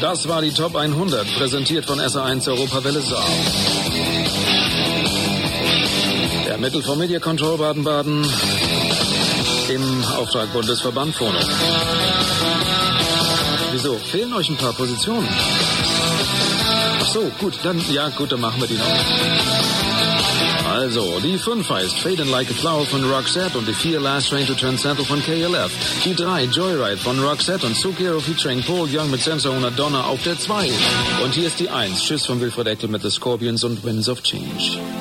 Das war die Top 100, präsentiert von SA1 Europawelle Saar. Der Mittel vom Media Control Baden-Baden im Auftrag Bundesverband Phono. Wieso? Fehlen euch ein paar Positionen? Ach so, gut, dann machen wir die noch. Also, die 5 heißt Fade Like a Flower von Roxette und die 4 Last Train to Transcendental von KLF. Die 3 Joyride von Roxette und Zucchero featuring Paul Young mit Sensor und Madonna auf der 2. Und hier ist die 1 Tschüss von Wilfried Eckel mit The Scorpions und Winds of Change.